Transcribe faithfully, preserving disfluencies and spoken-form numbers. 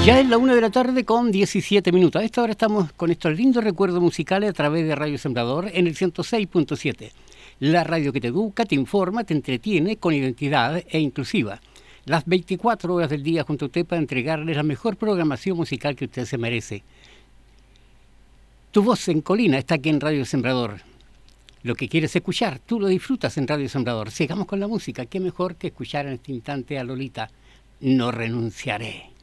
Ya es la una de la tarde con diecisiete minutos. A esta hora estamos con estos lindos recuerdos musicales a través de Radio Sembrador en el ciento seis punto siete. La radio que te educa, te informa, te entretiene con identidad e inclusiva. Las veinticuatro horas del día junto a usted para entregarles la mejor programación musical que usted se merece. Tu voz en colina está aquí en Radio Sembrador. Lo que quieres escuchar, tú lo disfrutas en Radio Sembrador. Sigamos con la música. Qué mejor que escuchar en este instante a Lolita. No renunciaré.